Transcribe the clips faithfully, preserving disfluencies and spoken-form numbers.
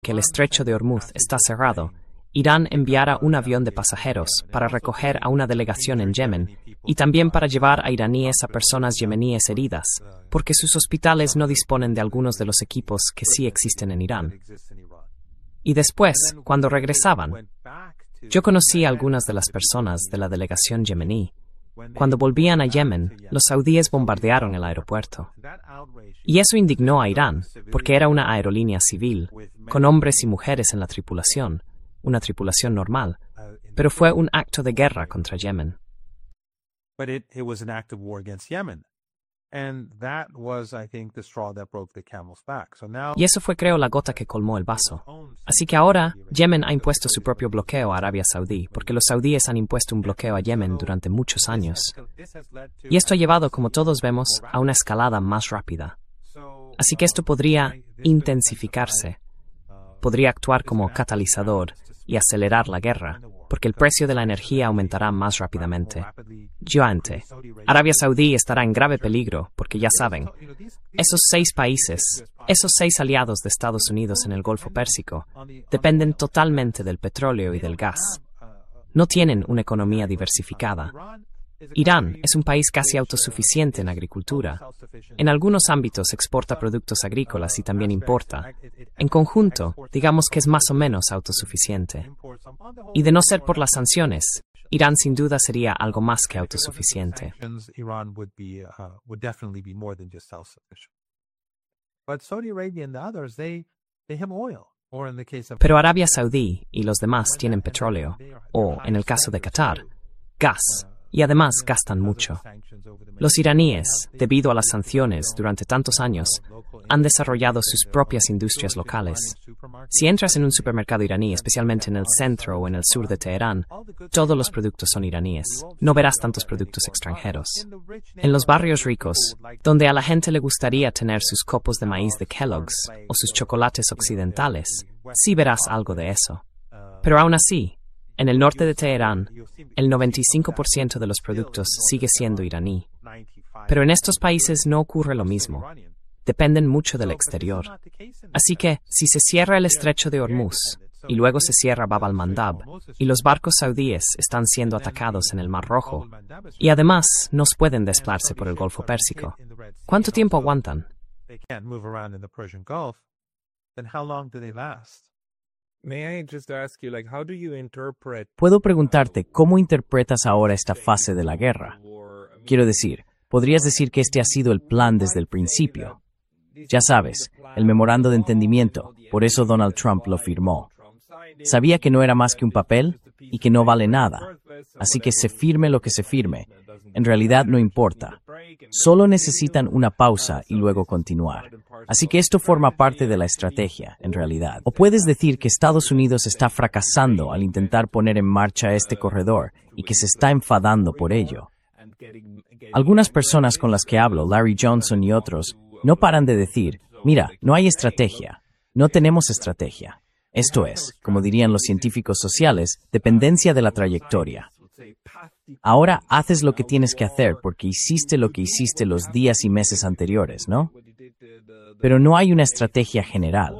que el estrecho de Hormuz está cerrado, Irán enviara un avión de pasajeros para recoger a una delegación en Yemen y también para llevar a iraníes a personas yemeníes heridas, porque sus hospitales no disponen de algunos de los equipos que sí existen en Irán. Y después, cuando regresaban, yo conocí a algunas de las personas de la delegación yemení. Cuando volvían a Yemen, los saudíes bombardearon el aeropuerto. Y eso indignó a Irán, porque era una aerolínea civil, con hombres y mujeres en la tripulación, una tripulación normal, pero fue un acto de guerra contra Yemen. Y eso fue, creo, la gota que colmó el vaso. Así que ahora, Yemen ha impuesto su propio bloqueo a Arabia Saudí, porque los saudíes han impuesto un bloqueo a Yemen durante muchos años. Y esto ha llevado, como todos vemos, a una escalada más rápida. Así que esto podría intensificarse, podría actuar como catalizador y acelerar la guerra, porque el precio de la energía aumentará más rápidamente. Joante, Arabia Saudí estará en grave peligro, porque ya saben, esos seis países, esos seis aliados de Estados Unidos en el Golfo Pérsico, dependen totalmente del petróleo y del gas. No tienen una economía diversificada. Irán es un país casi autosuficiente en agricultura. En algunos ámbitos exporta productos agrícolas y también importa. En conjunto, digamos que es más o menos autosuficiente. Y de no ser por las sanciones, Irán sin duda sería algo más que autosuficiente. Pero Arabia Saudí y los demás tienen petróleo, o, en el caso de Qatar, gas. Y además gastan mucho. Los iraníes, debido a las sanciones durante tantos años, han desarrollado sus propias industrias locales. Si entras en un supermercado iraní, especialmente en el centro o en el sur de Teherán, todos los productos son iraníes. No verás tantos productos extranjeros. En los barrios ricos, donde a la gente le gustaría tener sus copos de maíz de Kellogg's o sus chocolates occidentales, sí verás algo de eso. Pero aún así, en el norte de Teherán, el noventa y cinco por ciento de los productos sigue siendo iraní. Pero en estos países no ocurre lo mismo. Dependen mucho del exterior. Así que, si se cierra el estrecho de Hormuz, y luego se cierra Bab al-Mandab, y los barcos saudíes están siendo atacados en el Mar Rojo, y además no pueden desplazarse por el Golfo Pérsico, ¿cuánto tiempo aguantan? Puedo preguntarte, ¿cómo interpretas ahora esta fase de la guerra? Quiero decir, podrías decir que este ha sido el plan desde el principio. Ya sabes, el memorando de entendimiento, por eso Donald Trump lo firmó. Sabía que no era más que un papel y que no vale nada. Así que se firme lo que se firme. En realidad no importa. Solo necesitan una pausa y luego continuar. Así que esto forma parte de la estrategia, en realidad. O puedes decir que Estados Unidos está fracasando al intentar poner en marcha este corredor y que se está enfadando por ello. Algunas personas con las que hablo, Larry Johnson y otros, no paran de decir, mira, no hay estrategia, no tenemos estrategia. Esto es, como dirían los científicos sociales, dependencia de la trayectoria. Ahora haces lo que tienes que hacer porque hiciste lo que hiciste los días y meses anteriores, ¿no? Pero no hay una estrategia general.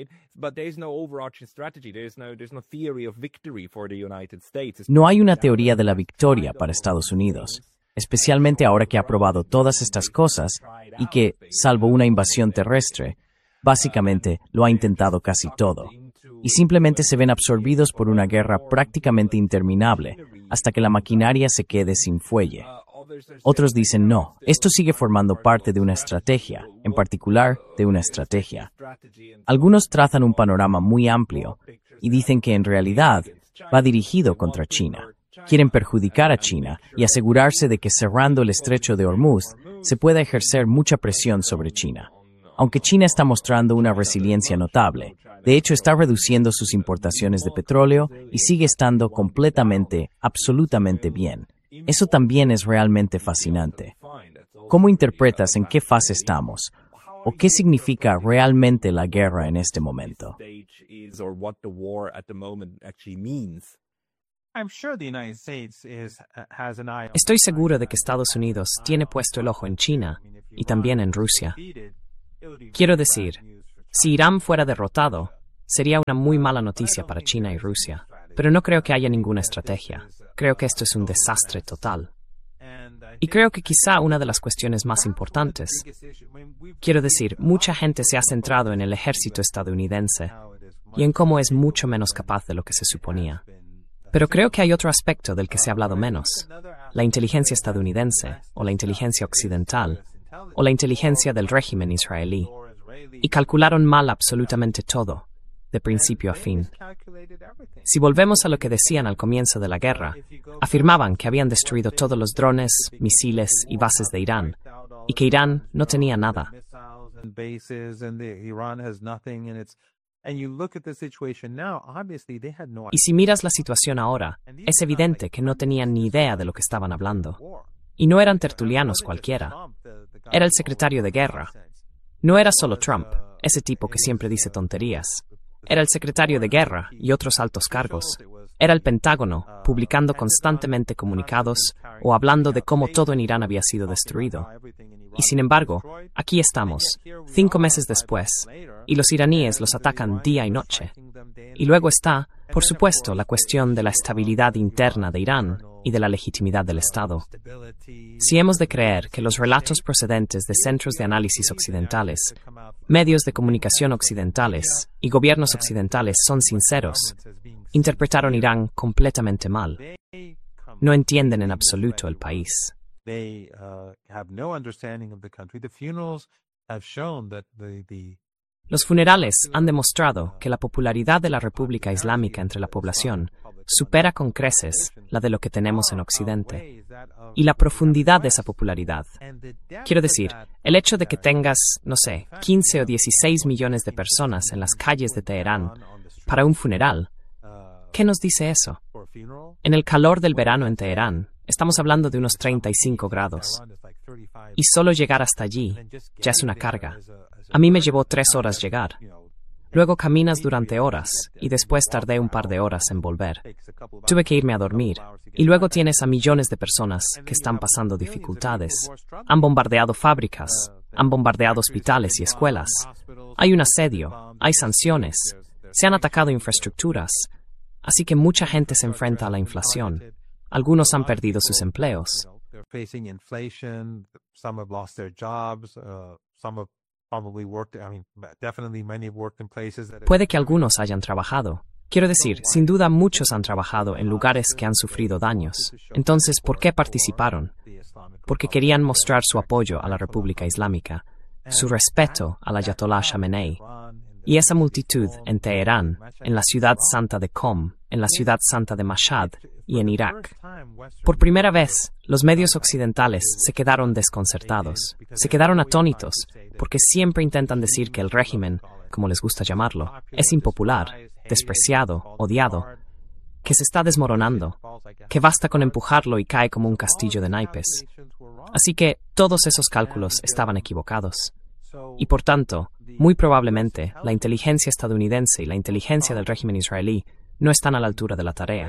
No hay una teoría de la victoria para Estados Unidos, especialmente ahora que ha probado todas estas cosas y que, salvo una invasión terrestre, básicamente lo ha intentado casi todo. Y simplemente se ven absorbidos por una guerra prácticamente interminable hasta que la maquinaria se quede sin fuelle. Otros dicen no, esto sigue formando parte de una estrategia, en particular de una estrategia. Algunos trazan un panorama muy amplio y dicen que en realidad va dirigido contra China. Quieren perjudicar a China y asegurarse de que cerrando el estrecho de Hormuz se pueda ejercer mucha presión sobre China. Aunque China está mostrando una resiliencia notable, de hecho está reduciendo sus importaciones de petróleo y sigue estando completamente, absolutamente bien. Eso también es realmente fascinante. ¿Cómo interpretas en qué fase estamos? ¿O qué significa realmente la guerra en este momento? Estoy seguro de que Estados Unidos tiene puesto el ojo en China y también en Rusia. Quiero decir, si Irán fuera derrotado, sería una muy mala noticia para China y Rusia. Pero no creo que haya ninguna estrategia. Creo que esto es un desastre total. Y creo que quizá una de las cuestiones más importantes, quiero decir, mucha gente se ha centrado en el ejército estadounidense y en cómo es mucho menos capaz de lo que se suponía. Pero creo que hay otro aspecto del que se ha hablado menos, la inteligencia estadounidense, o la inteligencia occidental, o la inteligencia del régimen israelí. Y calcularon mal absolutamente todo, de principio a fin. Si volvemos a lo que decían al comienzo de la guerra, afirmaban que habían destruido todos los drones, misiles y bases de Irán, y que Irán no tenía nada. Y si miras la situación ahora, es evidente que no tenían ni idea de lo que estaban hablando. Y no eran tertulianos cualquiera. Era el secretario de guerra. No era solo Trump, ese tipo que siempre dice tonterías. Era el secretario de guerra y otros altos cargos. Era el Pentágono, publicando constantemente comunicados o hablando de cómo todo en Irán había sido destruido. Y sin embargo, aquí estamos, cinco meses después, y los iraníes los atacan día y noche. Y luego está, por supuesto, la cuestión de la estabilidad interna de Irán y de la legitimidad del Estado. Si hemos de creer que los relatos procedentes de centros de análisis occidentales, medios de comunicación occidentales y gobiernos occidentales son sinceros, interpretaron Irán completamente mal. No entienden en absoluto el país. Los funerales han demostrado que la popularidad de la República Islámica entre la población supera con creces la de lo que tenemos en Occidente. Y la profundidad de esa popularidad. Quiero decir, el hecho de que tengas, no sé, quince o dieciséis millones de personas en las calles de Teherán para un funeral, ¿qué nos dice eso? En el calor del verano en Teherán, estamos hablando de unos treinta y cinco grados. Y solo llegar hasta allí ya es una carga. A mí me llevó tres horas llegar. Luego caminas durante horas y después tardé un par de horas en volver. Tuve que irme a dormir. Y luego tienes a millones de personas que están pasando dificultades. Han bombardeado fábricas, han bombardeado hospitales y escuelas. Hay un asedio, hay sanciones, se han atacado infraestructuras. Así que mucha gente se enfrenta a la inflación. Algunos han perdido sus empleos. Puede que algunos hayan trabajado. Quiero decir, sin duda muchos han trabajado en lugares que han sufrido daños. Entonces, ¿por qué participaron? Porque querían mostrar su apoyo a la República Islámica, su respeto al Ayatollah Khamenei. Y esa multitud en Teherán, en la ciudad santa de Qom, en la ciudad santa de Mashhad y en Irak. Por primera vez, los medios occidentales se quedaron desconcertados, se quedaron atónitos, porque siempre intentan decir que el régimen, como les gusta llamarlo, es impopular, despreciado, odiado, que se está desmoronando, que basta con empujarlo y cae como un castillo de naipes. Así que todos esos cálculos estaban equivocados. Y por tanto, muy probablemente, la inteligencia estadounidense y la inteligencia del régimen israelí no están a la altura de la tarea.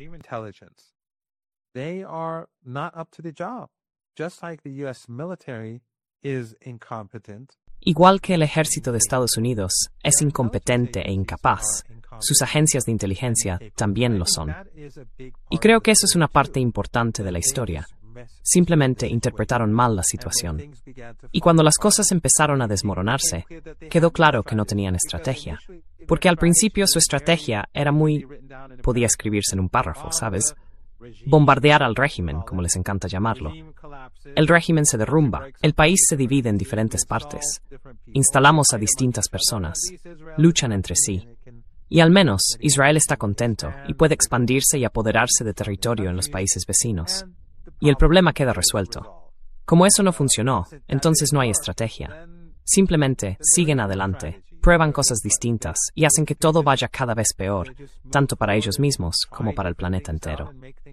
Igual que el ejército de Estados Unidos es incompetente e incapaz, sus agencias de inteligencia también lo son. Y creo que eso es una parte importante de la historia. Simplemente interpretaron mal la situación. Y cuando las cosas empezaron a desmoronarse, quedó claro que no tenían estrategia. Porque al principio su estrategia era muy... podía escribirse en un párrafo, ¿sabes? Bombardear al régimen, como les encanta llamarlo. El régimen se derrumba, el país se divide en diferentes partes. Instalamos a distintas personas, luchan entre sí. Y al menos Israel está contento y puede expandirse y apoderarse de territorio en los países vecinos. Y el problema queda resuelto. Como eso no funcionó, entonces no hay estrategia. Simplemente siguen adelante, prueban cosas distintas y hacen que todo vaya cada vez peor, tanto para ellos mismos como para el planeta entero.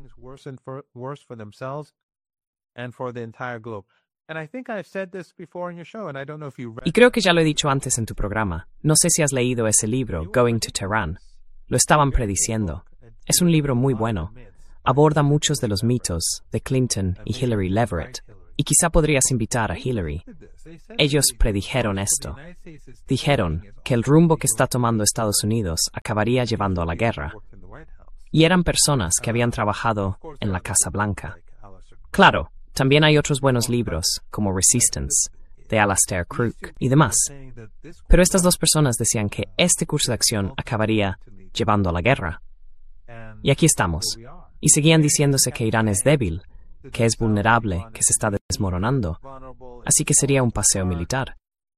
Y creo que ya lo he dicho antes en tu programa. No sé si has leído ese libro, Going to Tehran. Lo estaban prediciendo. Es un libro muy bueno. Aborda muchos de los mitos de Clinton y Hillary Leverett, Y quizá podrías invitar a Hillary. Ellos predijeron esto. Dijeron que el rumbo que está tomando Estados Unidos acabaría llevando a la guerra. Y eran personas que habían trabajado en la Casa Blanca. Claro, también hay otros buenos libros, como Resistance, de Alastair Crooke y demás. Pero estas dos personas decían que este curso de acción acabaría llevando a la guerra. Y aquí estamos. Y seguían diciéndose que Irán es débil, que es vulnerable, que se está desmoronando. Así que sería un paseo militar.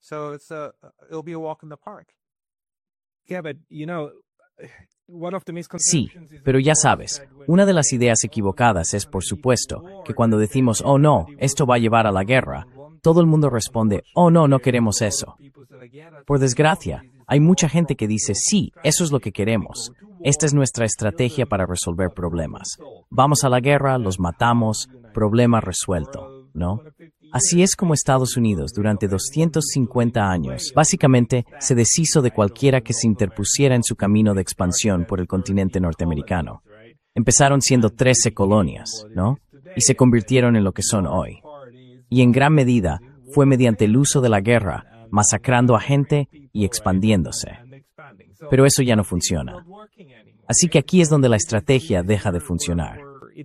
Sí, pero ya sabes, una de las ideas equivocadas es, por supuesto, que cuando decimos, oh no, esto va a llevar a la guerra, todo el mundo responde, oh no, no queremos eso. Por desgracia, hay mucha gente que dice, sí, eso es lo que queremos. Esta es nuestra estrategia para resolver problemas. Vamos a la guerra, los matamos, problema resuelto, ¿no? Así es como Estados Unidos, durante doscientos cincuenta años, básicamente se deshizo de cualquiera que se interpusiera en su camino de expansión por el continente norteamericano. Empezaron siendo trece colonias, ¿no? Y se convirtieron en lo que son hoy. Y en gran medida fue mediante el uso de la guerra, masacrando a gente y expandiéndose. Pero eso ya no funciona. Así que aquí es donde la estrategia deja de funcionar.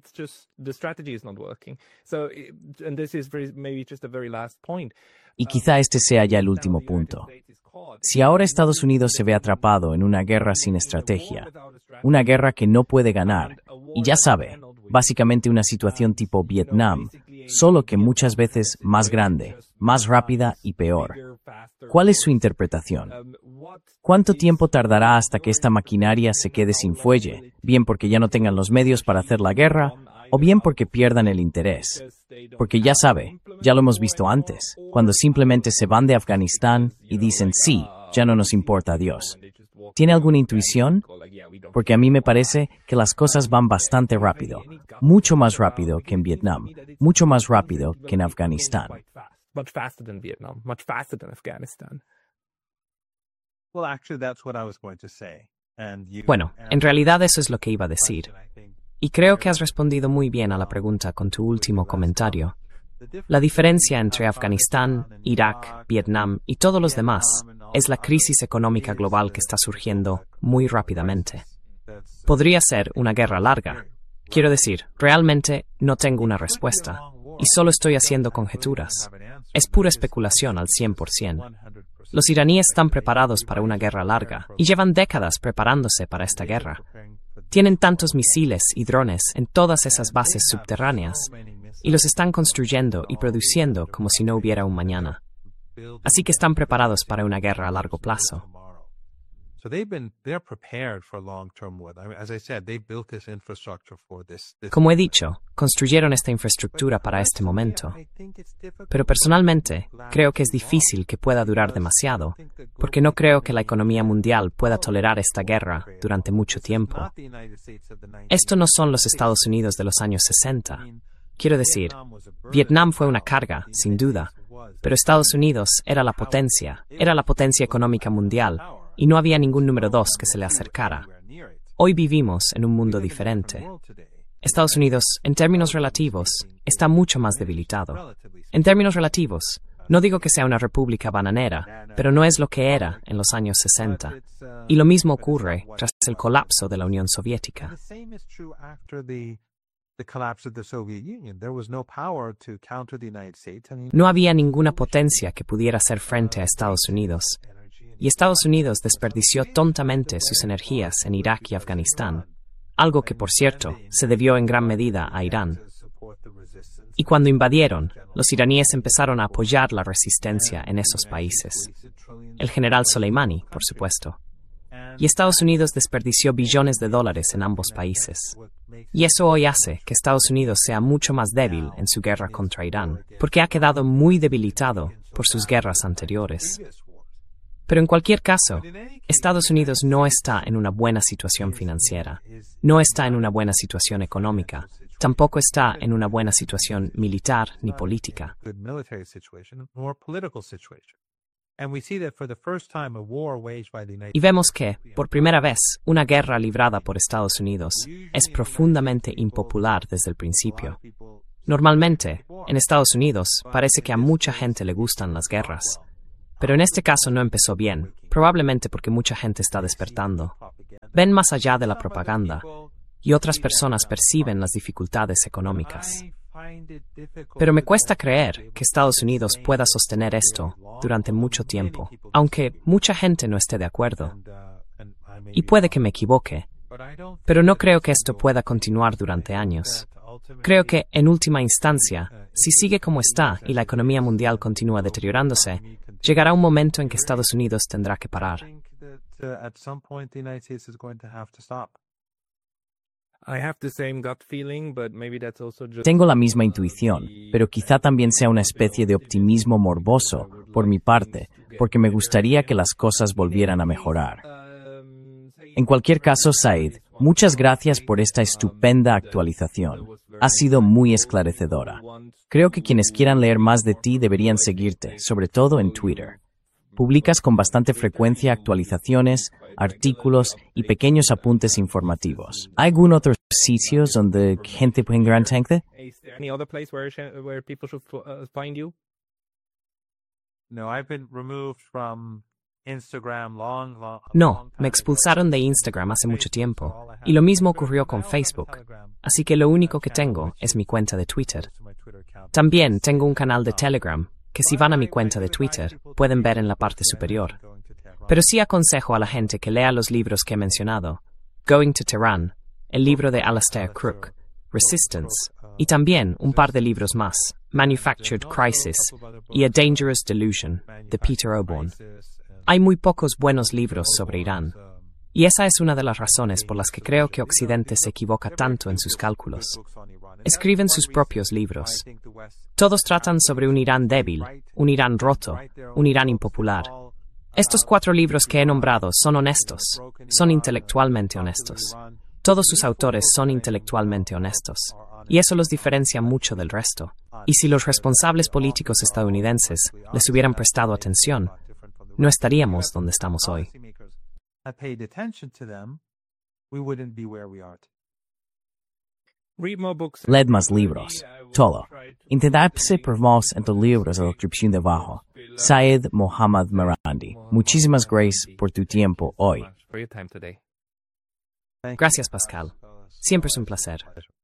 Y quizá este sea ya el último punto. Si ahora Estados Unidos se ve atrapado en una guerra sin estrategia, una guerra que no puede ganar, y ya sabe, básicamente una situación tipo Vietnam, solo que muchas veces más grande, más rápida y peor. ¿Cuál es su interpretación? ¿Cuánto tiempo tardará hasta que esta maquinaria se quede sin fuelle, bien porque ya no tengan los medios para hacer la guerra, o bien porque pierdan el interés? Porque ya sabe, ya lo hemos visto antes, cuando simplemente se van de Afganistán y dicen sí, ya no nos importa, adiós. ¿Tiene alguna intuición? Porque a mí me parece que las cosas van bastante rápido, mucho más rápido que en Vietnam, mucho más rápido que en Afganistán. Bueno, en realidad eso es lo que iba a decir. Y creo que has respondido muy bien a la pregunta con tu último comentario. La diferencia entre Afganistán, Irak, Vietnam y todos los demás es la crisis económica global que está surgiendo muy rápidamente. Podría ser una guerra larga. Quiero decir, realmente no tengo una respuesta y solo estoy haciendo conjeturas. Es pura especulación al cien por ciento. Los iraníes están preparados para una guerra larga y llevan décadas preparándose para esta guerra. Tienen tantos misiles y drones en todas esas bases subterráneas y los están construyendo y produciendo como si no hubiera un mañana. Así que están preparados para una guerra a largo plazo. Como he dicho, construyeron esta infraestructura para este momento. Pero personalmente, creo que es difícil que pueda durar demasiado, porque no creo que la economía mundial pueda tolerar esta guerra durante mucho tiempo. Esto no son los Estados Unidos de los años sesenta. Quiero decir, Vietnam fue una carga, sin duda, pero Estados Unidos era la potencia, era la potencia económica mundial, y no había ningún número dos que se le acercara. Hoy vivimos en un mundo diferente. Estados Unidos, en términos relativos, está mucho más debilitado. En términos relativos, no digo que sea una república bananera, pero no es lo que era en los años sesenta. Y lo mismo ocurre tras el colapso de la Unión Soviética. No había ninguna potencia que pudiera hacer frente a Estados Unidos. Y Estados Unidos desperdició tontamente sus energías en Irak y Afganistán, algo que, por cierto, se debió en gran medida a Irán. Y cuando invadieron, los iraníes empezaron a apoyar la resistencia en esos países. El general Soleimani, por supuesto. Y Estados Unidos desperdició billones de dólares en ambos países. Y eso hoy hace que Estados Unidos sea mucho más débil en su guerra contra Irán, porque ha quedado muy debilitado por sus guerras anteriores. Pero en cualquier caso, Estados Unidos no está en una buena situación financiera, no está en una buena situación económica, tampoco está en una buena situación militar ni política. Y vemos que, por primera vez, una guerra librada por Estados Unidos es profundamente impopular desde el principio. Normalmente, en Estados Unidos, parece que a mucha gente le gustan las guerras. Pero en este caso no empezó bien, probablemente porque mucha gente está despertando. Ven más allá de la propaganda, y otras personas perciben las dificultades económicas. Pero me cuesta creer que Estados Unidos pueda sostener esto durante mucho tiempo, aunque mucha gente no esté de acuerdo. Y puede que me equivoque, pero no creo que esto pueda continuar durante años. Creo que, en última instancia, si sigue como está y la economía mundial continúa deteriorándose, llegará un momento en que Estados Unidos tendrá que parar. Tengo la misma intuición, pero quizá también sea una especie de optimismo morboso por mi parte, porque me gustaría que las cosas volvieran a mejorar. En cualquier caso, Said, muchas gracias por esta estupenda actualización. Ha sido muy esclarecedora. Creo que quienes quieran leer más de ti deberían seguirte, sobre todo en Twitter. Publicas con bastante frecuencia actualizaciones, artículos y pequeños apuntes informativos. ¿Hay algún otro sitio donde gente puede encontrarte? No, me expulsaron de Instagram hace mucho tiempo, y lo mismo ocurrió con Facebook, así que lo único que tengo es mi cuenta de Twitter. También tengo un canal de Telegram, que si van a mi cuenta de Twitter, pueden ver en la parte superior. Pero sí aconsejo a la gente que lea los libros que he mencionado, Going to Tehran, el libro de Alastair Crooke, Resistance, y también un par de libros más, Manufactured Crisis y A Dangerous Delusion, de Peter Oborne. Hay muy pocos buenos libros sobre Irán, y esa es una de las razones por las que creo que Occidente se equivoca tanto en sus cálculos. Escriben sus propios libros. Todos tratan sobre un Irán débil, un Irán roto, un Irán impopular. Estos cuatro libros que he nombrado son honestos, son intelectualmente honestos. Todos sus autores son intelectualmente honestos, y eso los diferencia mucho del resto. Y si los responsables políticos estadounidenses les hubieran prestado atención, no estaríamos donde estamos hoy. Leed más libros. Todo. Intentadse promover en los libros en la descripción debajo. Said Mohammad Marandi. Muchísimas gracias por tu tiempo hoy. Gracias, Pascal. Siempre es un placer.